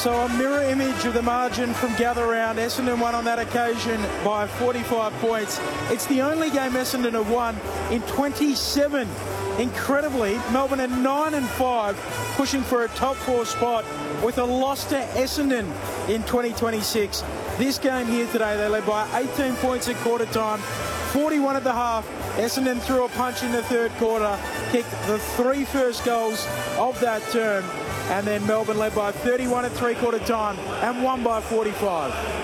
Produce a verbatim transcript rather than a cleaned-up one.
So a mirror image of the margin from Gather Round. Essendon won on that occasion by forty-five points. It's the only game Essendon have won in twenty-seven. Incredibly, Melbourne at nine and five, pushing for a top four spot with a loss to Essendon in twenty twenty-six. This game here today, they led by eighteen points at quarter time, forty-one at the half. Essendon threw a punch in the third quarter, kicked the three first goals of that term, and then Melbourne led by thirty-one at three quarter time and won by forty-five.